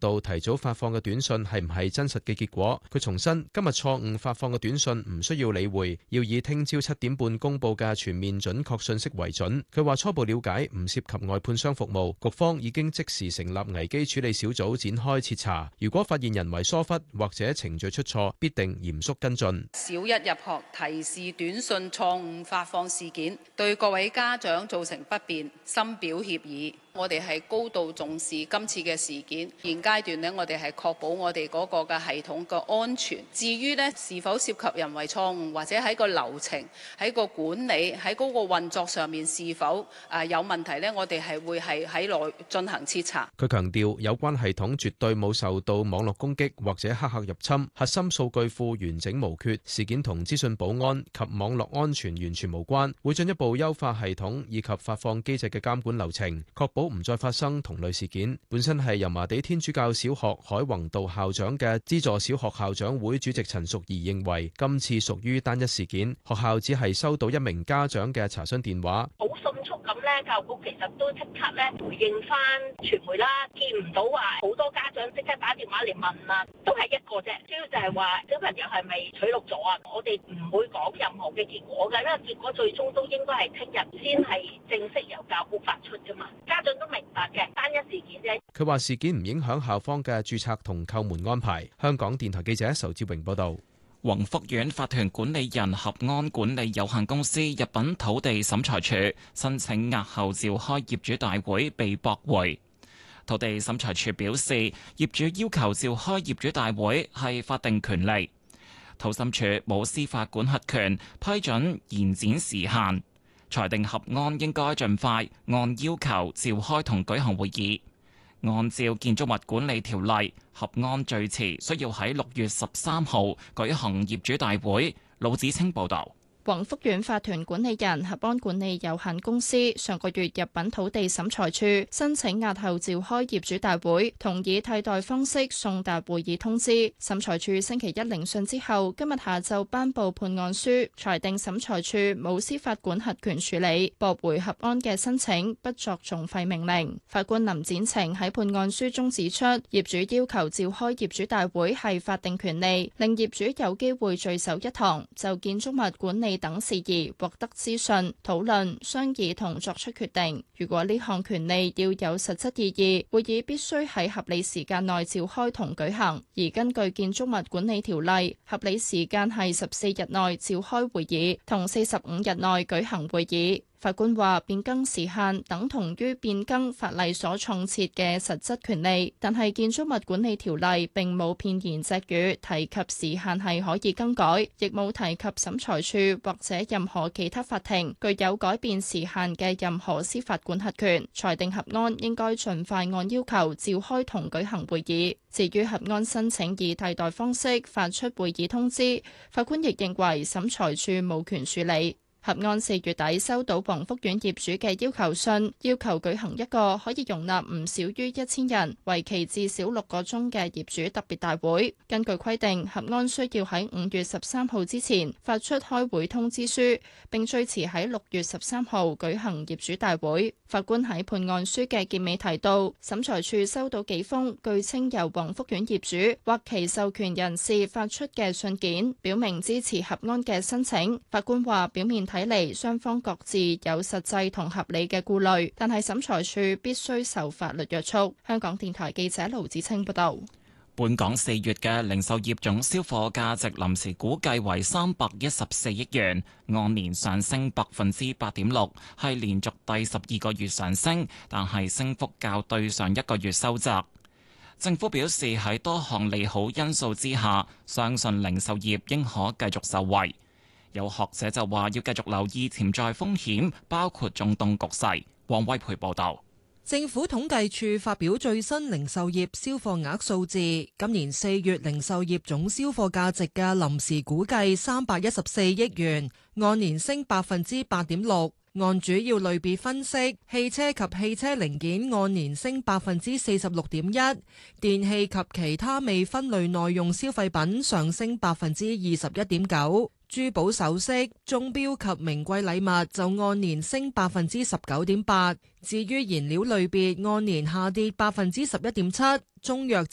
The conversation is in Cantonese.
到提早發放嘅短信係唔係真實嘅結果。佢重申，今日錯誤發放嘅短信唔需要理會，要以聽朝7點半公佈嘅全面準確信息為準。佢話初步了解唔涉及外判商服務，局方已經即時成立危機處理小組展開徹查。如果發現人為疏忽或者程序出錯，必定嚴肅跟進。 小一入學提示短信錯誤發放事件，對各位家長造成不便，深表歉意。我哋係高度重視今次嘅事件，現階段呢，我哋係確保我哋嗰個嘅系統嘅安全。至於呢是否涉及人為錯誤，或者喺個流程、喺個管理、喺嗰個運作上面是否有問題呢，我哋係會係喺內進行徹查。 佢強調有關系統絕對冇受到網絡攻擊或者黑客入侵，核心數據庫完整無缺，事件同資訊保安及網絡安全完全無關。會進一步優化系統以及發放機制嘅監管流程，確保唔再發生同類事件。本身係油麻地天主教小學海泓道校長嘅資助小學校長會主席陳淑儀認為，今次屬於單一事件，學校只係收到一名家長嘅查詢電話。 好迅速咁咧，教育局其實都即刻咧回應翻傳媒啦，見唔到話好多家長即刻打電話嚟問啊，都係一個啫。主要就係話小朋友係咪取錄咗啊？我哋唔會講任何嘅結果嘅，因為結果最終都應該係聽日先係正式由教育局發出噶嘛。家長都明白嘅，單一事件啫。 佢話事件唔影響校方嘅註冊同叩門安排。香港電台記者仇志榮報道。 宏福苑法團管理人合安管理有限公司入稟土地審裁處申請押後召開業主大會被駁回。土地審裁處表示，業主要求召開業主大會係法定權利，土審處冇司法管轄權批准延展時限，裁定合安應該盡快按要求召開同舉行會議。按照建築物管理條例，合安最遲需要喺6月13號舉行業主大會。魯子清報導。 宏福苑法團管理人合安管理有限公司上個月入稟土地審裁處，申請押後召開業主大會，同以替代方式送達會議通知。審裁處星期一聆訊之後，今日下晝頒布判案書，裁定審裁處冇司法管轄權處理，駁回合安嘅申請，不作訟費命令。法官林展晴喺判案書中指出，業主要求召開業主大會係法定權利，令業主有機會聚首一堂，就建築物管理等事宜獲得資訊、討論、商議同作出決定。如果呢項權利要有實質意義，會議必須喺合理時間內召開同舉行。而根據建築物管理條例，合理時間係14日內召開會議，同45日內舉行會議。法官話變更時限等同於變更法例所創設嘅實質權利，但係建築物管理條例並冇片言隻語提及時限係可以更改，亦冇提及審裁處或者任何其他法庭具有改變時限嘅任何司法管轄權。裁定合安應該盡快按要求召開同舉行會議。至於合安申請以替代方式發出會議通知，法官亦認為審裁處冇權處理。合安4月底收到宏福苑業主嘅要求信，要求舉行一個可以容納唔少於1000人、為期至少6個鐘嘅業主特別大會。根據規定，合安需要喺5月13號之前發出開會通知書，並最遲喺6月13號舉行業主大會。法官喺判案書嘅結尾提到，審裁處收到幾封據稱由宏福苑業主或其授權人士發出嘅信件，表明支持合安嘅申請。法官話，表面睇嚟雙方各自有實際同合理嘅顧慮，但係審裁處必須受法律約束。香港電台記者盧子清報道。 本港4月嘅零售業總銷貨價值臨時估計為314億元，按年上升8.6%，係連續第12個月上升，但係升幅較對上一個月收窄。政府表示喺多項利好因素之下，相信零售業應可繼續受惠。有學者就話要繼續留意潛在風險，包括中東局勢。黃威培報導。 政府統計處發表最新零售業銷貨額數字，今年4月零售業總銷貨價值嘅臨時估計314億元，按年升8.6%。按主要類別分析，汽車及汽車零件按年升46.1%，電器及其他未分類耐用消費品上升21.9%，珠寶首飾、鐘錶及名貴禮物就按年升19.8%。至於燃料類別按年下跌11.7%，中藥